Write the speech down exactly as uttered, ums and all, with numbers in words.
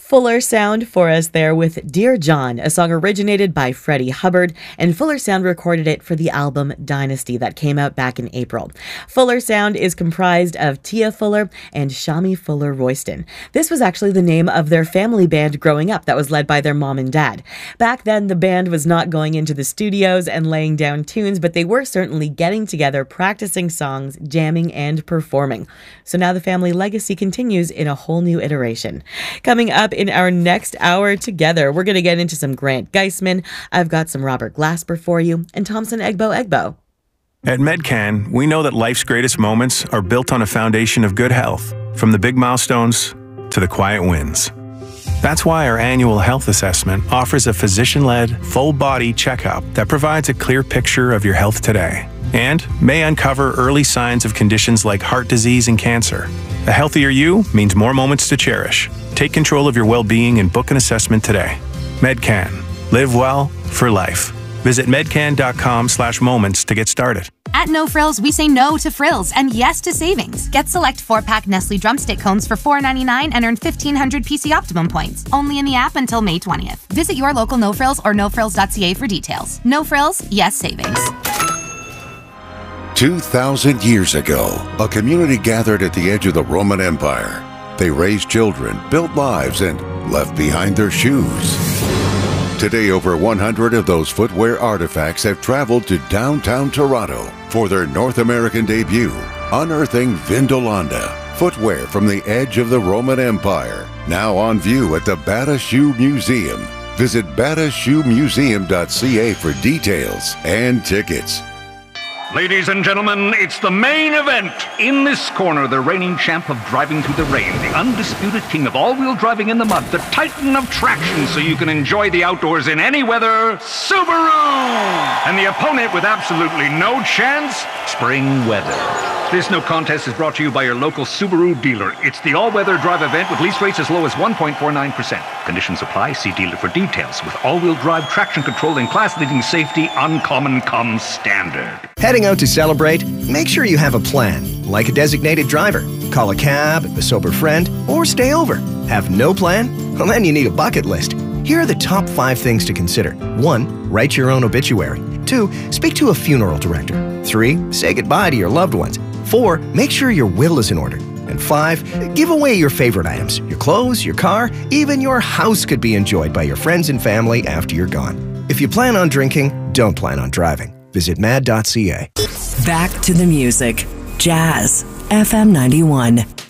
Fuller Sound for us there with Dear John, a song originated by Freddie Hubbard, and Fuller Sound recorded it for the album Dynasty that came out back in April. Fuller Sound is comprised of Tia Fuller and Shami Fuller Royston. This was actually the name of their family band growing up that was led by their mom and dad. Back then, the band was not going into the studios and laying down tunes, but they were certainly getting together, practicing songs, jamming, and performing. So now the family legacy continues in a whole new iteration. Coming up in our next hour together, we're going to get into some Grant Geisman. I've got some Robert Glasper for you, and Thompson Egbo Egbo. At Medcan, we know that life's greatest moments are built on a foundation of good health, from the big milestones to the quiet wins. That's why our annual health assessment offers a physician-led, full-body checkup that provides a clear picture of your health today and may uncover early signs of conditions like heart disease and cancer. A healthier you means more moments to cherish. Take control of your well-being and book an assessment today. Medcan. Live well for life. Visit medcan.com slash moments to get started. At No Frills, we say no to frills and yes to savings. Get select four-pack Nestle Drumstick cones for four ninety-nine and earn fifteen hundred P C Optimum points. Only in the app until May twentieth. Visit your local No Frills or no frills dot c a for details. No Frills, yes savings. Two thousand years ago, a community gathered at the edge of the Roman Empire. They raised children, built lives, and left behind their shoes. Today, over one hundred of those footwear artifacts have traveled to downtown Toronto for their North American debut, Unearthing Vindolanda, footwear from the edge of the Roman Empire. Now on view at the Bata Shoe Museum. Visit bata shoe museum dot c a for details and tickets. Ladies and gentlemen, it's the main event. In this corner, the reigning champ of driving through the rain, the undisputed king of all-wheel driving in the mud, the titan of traction so you can enjoy the outdoors in any weather, Subaru! And the opponent with absolutely no chance, spring weather. This no contest is brought to you by your local Subaru dealer. It's the all-weather drive event with lease rates as low as one point four nine percent. Conditions apply. See dealer for details. With all-wheel drive traction control and class-leading safety, uncommon comes standard. Heading out to celebrate? Make sure you have a plan, like a designated driver. Call a cab, a sober friend, or stay over. Have no plan? Well, then you need a bucket list. Here are the top five things to consider. One, write your own obituary. Two, speak to a funeral director. Three, say goodbye to your loved ones. Four, make sure your will is in order. And five, give away your favorite items. Your clothes, your car, even your house could be enjoyed by your friends and family after you're gone. If you plan on drinking, don't plan on driving. Visit mad dot c a. Back to the music. Jazz F M ninety-one.